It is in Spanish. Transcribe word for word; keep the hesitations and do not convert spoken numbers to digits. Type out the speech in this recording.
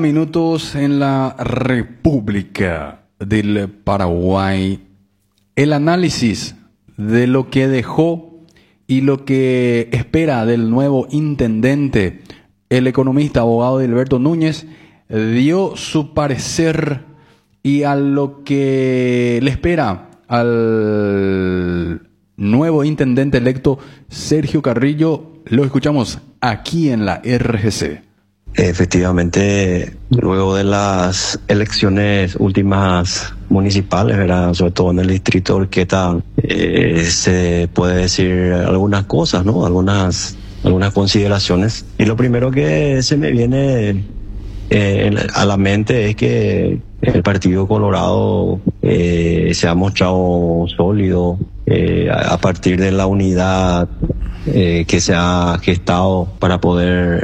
Minutos en la República del Paraguay. El análisis de lo que dejó y lo que espera del nuevo intendente, el economista abogado Edilberto Núñez, dio su parecer y a lo que le espera al nuevo intendente electo Sergio Carrillo. Lo escuchamos aquí en la R G C. Efectivamente, luego de las elecciones últimas municipales, ¿verdad?, sobre todo en el distrito de Urqueta, eh, se puede decir algunas cosas, ¿no? Algunas, algunas consideraciones. Y lo primero que se me viene eh, a la mente es que el Partido Colorado eh, se ha mostrado sólido eh, a, a partir de la unidad eh, que se ha gestado para poder